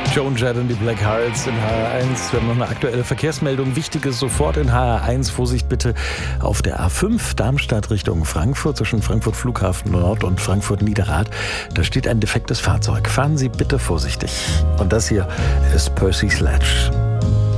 Joan Jett und die Black Hearts in HR1. Wir haben noch eine aktuelle Verkehrsmeldung. Wichtiges sofort in HR1. Vorsicht bitte auf der A5 Darmstadt Richtung Frankfurt zwischen Frankfurt Flughafen Nord und Frankfurt Niederrad. Da steht ein defektes Fahrzeug. Fahren Sie bitte vorsichtig. Und das hier ist Percy Sledge.